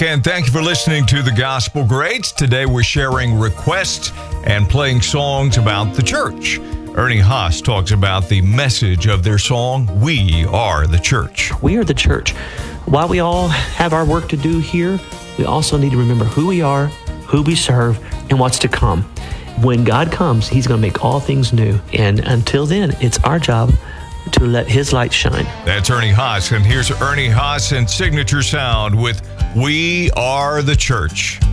And thank you for listening to the Gospel Greats. Today we're sharing requests and playing songs about the church. Ernie Haas talks about the message of their song, We Are the Church. We are the church. While we all have our work to do here, we also need to remember who we are, who we serve, and what's to come. When God comes, He's going to make all things new. And until then, it's our job to let His light shine. That's Ernie Haas, and here's Ernie Haas and Signature Sound with We Are the Church.